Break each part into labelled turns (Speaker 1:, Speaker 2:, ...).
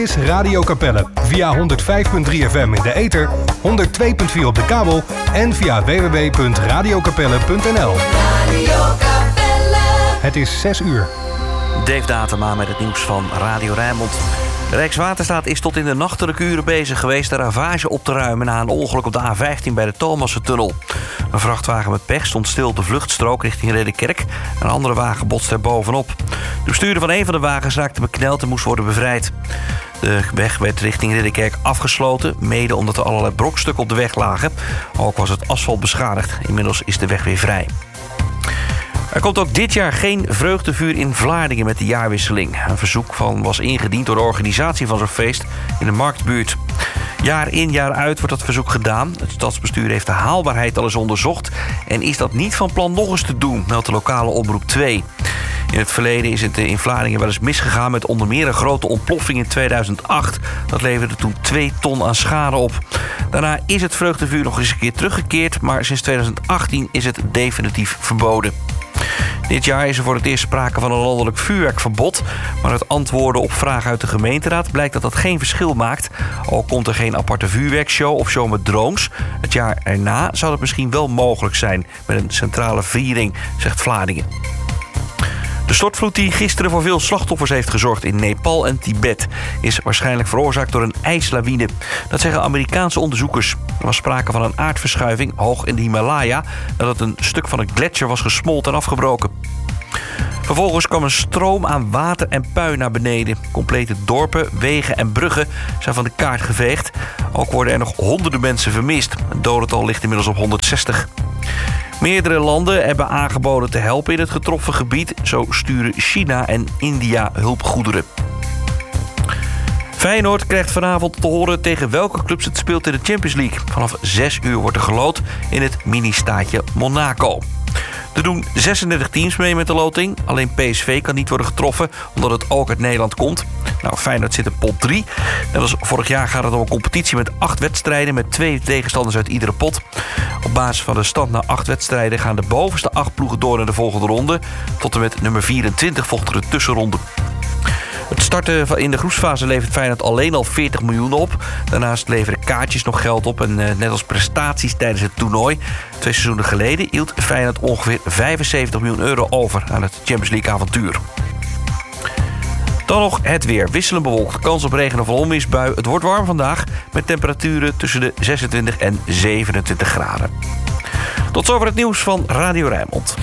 Speaker 1: is Radio Capelle. Via 105.3 FM in de ether, 102.4 op de kabel en via www.radiocapelle.nl.
Speaker 2: Radio Capelle.
Speaker 1: Het is 6 uur.
Speaker 3: Dave Datema met het nieuws van Radio Rijnmond. De Rijkswaterstaat is tot in de nachtelijke uren bezig geweest de ravage op te ruimen na een ongeluk op de A15 bij de Thomassentunnel. Een vrachtwagen met pech stond stil op de vluchtstrook richting Ridderkerk. Een andere wagen botste er bovenop. De bestuurder van een van de wagens raakte bekneld en moest worden bevrijd. De weg werd richting Ridderkerk afgesloten, mede omdat er allerlei brokstukken op de weg lagen. Ook was het asfalt beschadigd. Inmiddels is de weg weer vrij. Er komt ook dit jaar geen vreugdevuur in Vlaardingen met de jaarwisseling. Een verzoek was ingediend door de organisatie van zo'n feest in de Marktbuurt. Jaar in jaar uit wordt dat verzoek gedaan. Het stadsbestuur heeft de haalbaarheid al eens onderzocht en is dat niet van plan nog eens te doen, meldt de lokale omroep 2. In het verleden is het in Vlaardingen wel eens misgegaan met onder meer een grote ontploffing in 2008. Dat leverde toen 2 ton aan schade op. Daarna is het vreugdevuur nog eens een keer teruggekeerd, maar sinds 2018 is het definitief verboden. Dit jaar is er voor het eerst sprake van een landelijk vuurwerkverbod. Maar uit antwoorden op vragen uit de gemeenteraad blijkt dat dat geen verschil maakt. Ook komt er geen aparte vuurwerkshow of show met drones. Het jaar erna zou het misschien wel mogelijk zijn met een centrale viering, zegt Vlaardingen. De stortvloed die gisteren voor veel slachtoffers heeft gezorgd in Nepal en Tibet is waarschijnlijk veroorzaakt door een ijslawine. Dat zeggen Amerikaanse onderzoekers. Er was sprake van een aardverschuiving hoog in de Himalaya nadat een stuk van een gletsjer was gesmolten en afgebroken. Vervolgens kwam een stroom aan water en puin naar beneden. Complete dorpen, wegen en bruggen zijn van de kaart geveegd. Ook worden er nog honderden mensen vermist. Het dodental ligt inmiddels op 160. Meerdere landen hebben aangeboden te helpen in het getroffen gebied. Zo sturen China en India hulpgoederen. Feyenoord krijgt vanavond te horen tegen welke clubs het speelt in de Champions League. Vanaf 6 uur wordt er geloot in het mini-staatje Monaco. Er doen 36 teams mee met de loting. Alleen PSV kan niet worden getroffen, omdat het ook uit Nederland komt. Nou, Feyenoord zit in pot 3. Net als vorig jaar gaat het om een competitie met 8 wedstrijden... met 2 tegenstanders uit iedere pot. Op basis van de stand na 8 wedstrijden... gaan de bovenste 8 ploegen door naar de volgende ronde. Tot en met nummer 24 volgt er een tussenronde. Het starten in de groepsfase levert Feyenoord alleen al 40 miljoen op. Daarnaast leveren kaartjes nog geld op. En net als prestaties tijdens het toernooi 2 seizoenen geleden... hield Feyenoord ongeveer 75 miljoen euro over aan het Champions League avontuur. Dan nog het weer. Wisselend bewolkt. Kans op regen of onweersbui. Het wordt warm vandaag met temperaturen tussen de 26 en 27 graden. Tot zover het nieuws van Radio Rijnmond.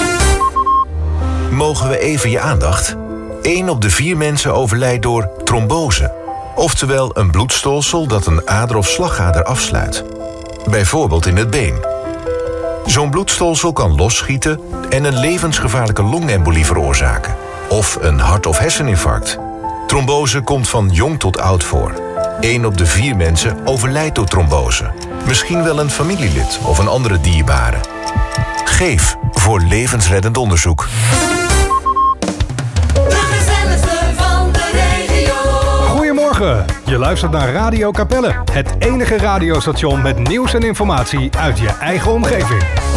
Speaker 4: Mogen we even je aandacht? 1 op de 4 mensen overlijdt door trombose. Oftewel een bloedstolsel dat een ader of slagader afsluit. Bijvoorbeeld in het been. Zo'n bloedstolsel kan losschieten en een levensgevaarlijke longembolie veroorzaken. Of een hart- of herseninfarct. Trombose komt van jong tot oud voor. 1 op de 4 mensen overlijdt door trombose. Misschien wel een familielid of een andere dierbare. Geef voor levensreddend onderzoek.
Speaker 1: Goedemorgen, je luistert naar Radio Capelle. Het enige radiostation met nieuws en informatie uit je eigen omgeving.